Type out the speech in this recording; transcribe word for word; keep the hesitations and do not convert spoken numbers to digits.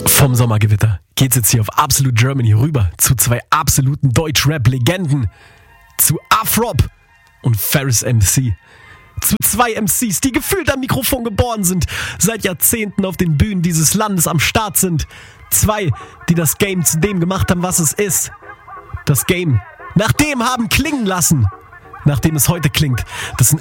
Vom Sommergewitter geht's jetzt hier auf Absolute Germany rüber zu zwei absoluten Deutsch-Rap-Legenden. Zu Afrop und Ferris M C. Zu zwei M Cs, die gefühlt am Mikrofon geboren sind, seit Jahrzehnten auf den Bühnen dieses Landes am Start sind. Zwei, die das Game zu dem gemacht haben, was es ist. Das Game nach dem haben klingen lassen, nach dem es heute klingt. Das sind